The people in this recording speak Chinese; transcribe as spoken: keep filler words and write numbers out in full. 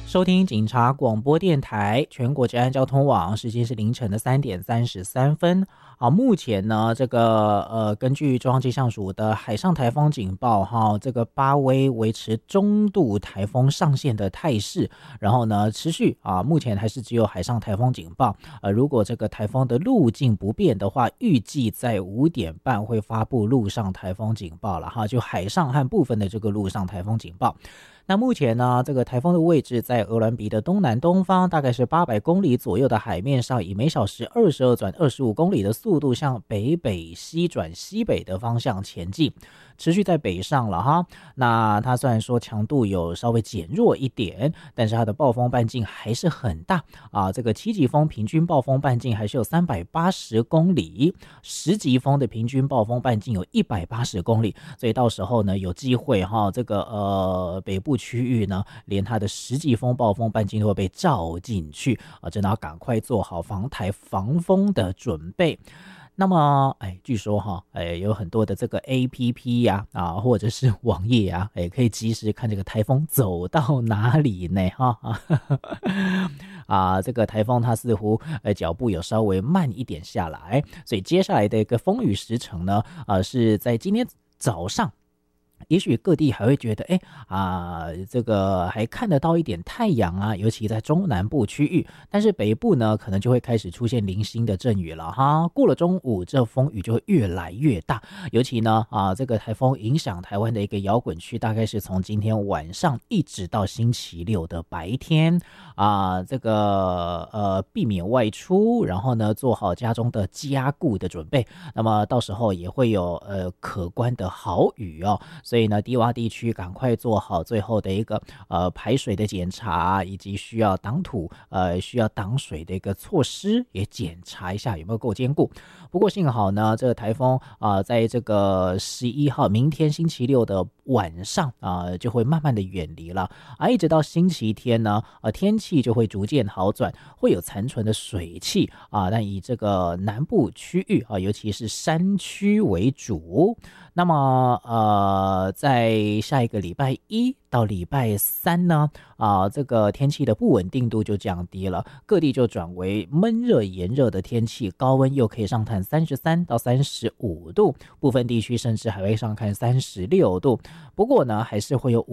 收听警察广播电台全国治安交通网，时间是凌晨的三点三十三分。好，目前呢，这个呃，根据中央气象署的海上台风警报，哈，这个巴威维持中度台风上限的态势，然后呢，持续啊，目前还是只有海上台风警报。呃，如果这个台风的路径不变的话，预计在五点半会发布陆上台风警报了哈，就海上和部分的这个陆上台风警报。那目前呢，这个台风的位置在鹅銮鼻的东南东方，大概是八百公里左右的海面上，以每小时二十二转二十五公里的速度向北北西转西北的方向前进，持续在北上了哈。那它虽然说强度有稍微减弱一点，但是它的暴风半径还是很大啊。这个七级风平均暴风半径还是有三百八十公里，十级风的平均暴风半径有一百八十公里，所以到时候呢有机会哈，这个呃北部区域呢，连它的十级风暴风半径都会被照进去啊，真的要赶快做好防台防风的准备。那么，哎，据说哈，哎，有很多的这个 A P P 呀、啊，啊，或者是网页啊，哎，可以及时看这个台风走到哪里呢？哈啊，这个台风它似乎呃脚步有稍微慢一点下来，所以接下来的一个风雨时程呢，啊，是在今天早上。也许各地还会觉得，哎啊，这个还看得到一点太阳啊，尤其在中南部区域。但是北部呢，可能就会开始出现零星的阵雨了哈。过了中午，这风雨就会越来越大。尤其呢，啊，这个台风影响台湾的一个摇滚区，大概是从今天晚上一直到星期六的白天啊，这个呃避免外出，然后呢做好家中的加固的准备。那么到时候也会有呃可观的好雨哦。所以呢，低洼地区赶快做好最后的一个呃排水的检查，以及需要挡土呃需要挡水的一个措施，也检查一下有没有够坚固。不过幸好呢，这个台风啊、呃，在这个十一号明天星期六的晚上啊、呃，就会慢慢的远离了啊，一直到星期天呢，呃，天气就会逐渐好转，会有残存的水汽啊，但以这个南部区域啊，尤其是山区为主。那么呃，在下一个礼拜一到礼拜三呢，啊，这个天气的不稳定度就降低了，各地就转为闷热炎热的天气，高温又可以上看三十三到三十五度，部分地区甚至还会上看三十六度。不过呢，还是会有